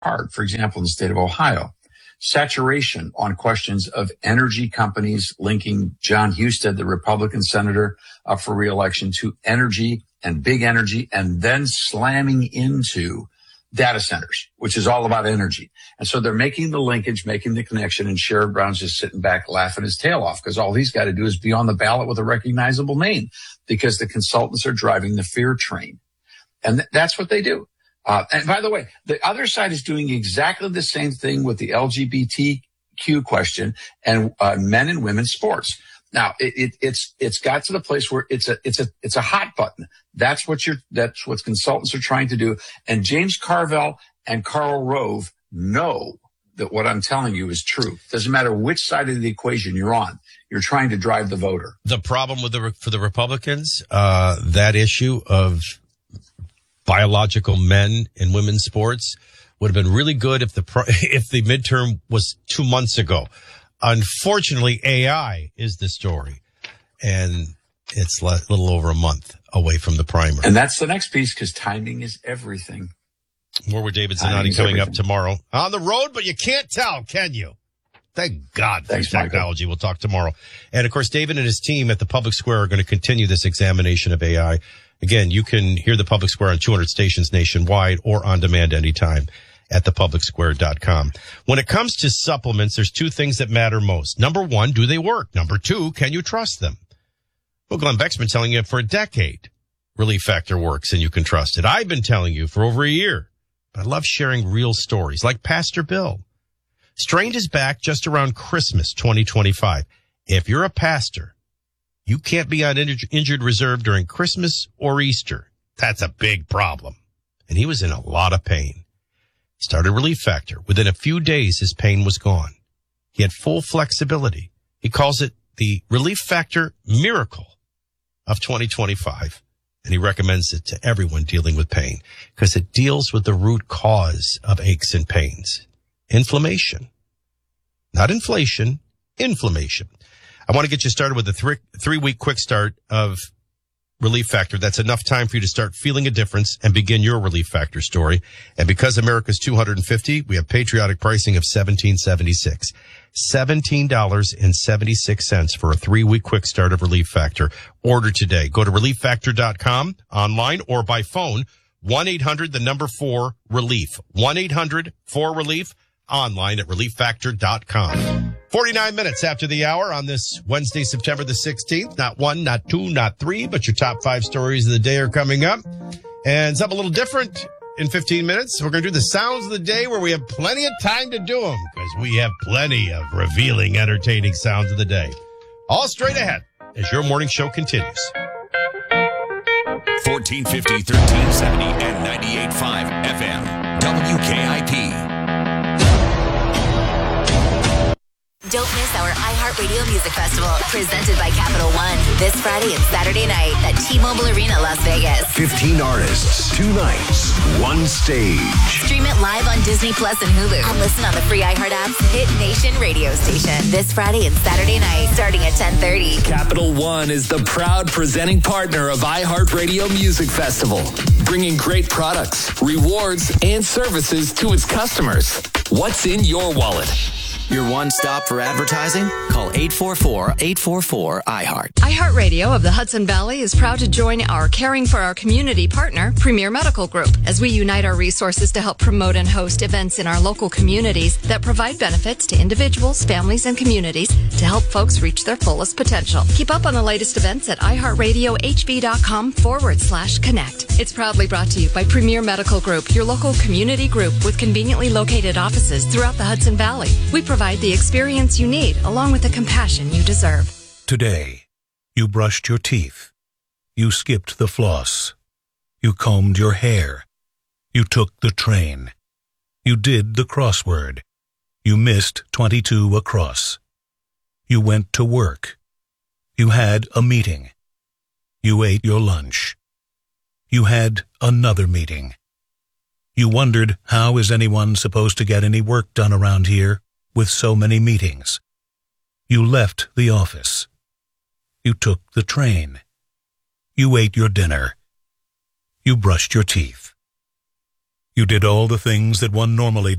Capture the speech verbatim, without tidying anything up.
hard. For example, in the state of Ohio, saturation on questions of energy companies linking John Husted, the Republican senator up for re-election, to energy and big energy, and then slamming into data centers, which is all about energy. And so they're making the linkage, making the connection, and Sherrod Brown's just sitting back laughing his tail off because all he's got to do is be on the ballot with a recognizable name because the consultants are driving the fear train. And th- that's what they do. Uh, and by the way, the other side is doing exactly the same thing with the L G B T Q question and uh, men and women's sports. Now it, it, it's it's got to the place where it's a it's a it's a hot button. That's what you're that's what consultants are trying to do. And James Carville and Karl Rove know that what I'm telling you is true. Doesn't matter which side of the equation you're on. You're trying to drive the voter. The problem with the for the Republicans, uh, that issue of biological men in women's sports would have been really good if the if the midterm was two months ago. Unfortunately, A I is the story, and it's a little over a month away from the primary. And that's the next piece because timing is everything. More with David Zanotti coming everything. Up tomorrow. On the road, but you can't tell, can you? Thank God for Thanks, technology. Michael. We'll talk tomorrow. And, of course, David and his team at the Public Square are going to continue this examination of A I. Again, you can hear the Public Square on two hundred stations nationwide or on demand anytime at the public square dot com. When it comes to supplements, there's two things that matter most. Number one, do they work? Number two, can you trust them? Well, Glenn Beck's been telling you for a decade, Relief Factor works and you can trust it. I've been telling you for over a year. But I love sharing real stories like Pastor Bill. Strained is back just around Christmas twenty twenty-five. If you're a pastor, you can't be on injured reserve during Christmas or Easter. That's a big problem. And he was in a lot of pain. He started Relief Factor. Within a few days, his pain was gone. He had full flexibility. He calls it the Relief Factor miracle of twenty twenty-five. And he recommends it to everyone dealing with pain because it deals with the root cause of aches and pains. Inflammation. Not inflation, inflammation. I want to get you started with a three, three-week quick start of Relief Factor. That's enough time for you to start feeling a difference and begin your Relief Factor story. And because America's two hundred fifty, we have patriotic pricing of seventeen seventy-six. seventeen seventy-six for a three-week quick start of Relief Factor. Order today. Go to relief factor dot com online or by phone. one eight hundred, the number four, relief. one eight hundred four relief. Online at relief factor dot com. forty-nine minutes after the hour on this Wednesday, September the sixteenth. Not one, not two, not three, but your top five stories of the day are coming up. And something a little different in fifteen minutes. We're going to do the sounds of the day where we have plenty of time to do them because we have plenty of revealing, entertaining sounds of the day. All straight ahead as your morning show continues. fourteen fifty, thirteen seventy, and ninety-eight point five F M. W K I P. Don't miss our iHeartRadio Music Festival, presented by Capital One, this Friday and Saturday night at T-Mobile Arena, Las Vegas. fifteen artists, two nights, one stage. Stream it live on Disney Plus and Hulu. And listen on the free iHeart app's Hit Nation radio station. This Friday and Saturday night, starting at ten thirty. Capital One is the proud presenting partner of iHeartRadio Music Festival, bringing great products, rewards, and services to its customers. What's in your wallet? Your one stop for advertising? Call eight four four, eight four four, iHeart. iHeartRadio of the Hudson Valley is proud to join our Caring for Our Community partner, Premier Medical Group, as we unite our resources to help promote and host events in our local communities that provide benefits to individuals, families, and communities to help folks reach their fullest potential. Keep up on the latest events at iHeartRadioHV.com forward slash connect. It's proudly brought to you by Premier Medical Group, your local community group with conveniently located offices throughout the Hudson Valley. We provide the experience you need, along with the compassion you deserve. Today, you brushed your teeth. You skipped the floss. You combed your hair. You took the train. You did the crossword. You missed twenty-two across. You went to work. You had a meeting. You ate your lunch. You had another meeting. You wondered, how is anyone supposed to get any work done around here with so many meetings? You left the office. You took the train. You ate your dinner. You brushed your teeth. You did all the things that one normally